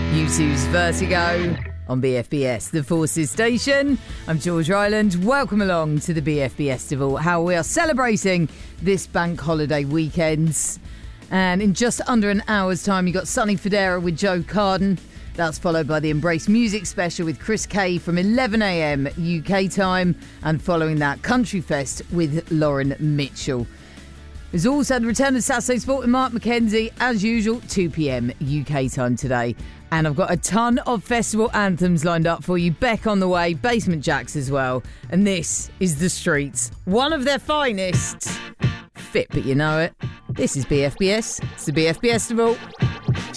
U2's Vertigo on BFBS, the Forces Station. I'm George Ryland. Welcome along to the BFBS Festival, how we are celebrating this bank holiday weekend. And in just under an hour's time, you got Sonny Fodera with Joe Carden. That's followed by the Embrace Music Special with Chris Kay from 11 a.m. UK time. And following that, Country Fest with Lauren Mitchell. There's also the return of Saturday Sport with Mark McKenzie, as usual, 2 p.m. UK time today. And I've got a ton of festival anthems lined up for you. Beck on the way, Basement Jaxx as well. And this is The Streets, one of their finest. Fit, but you know it. This is BFBS. It's the BFBS Festival.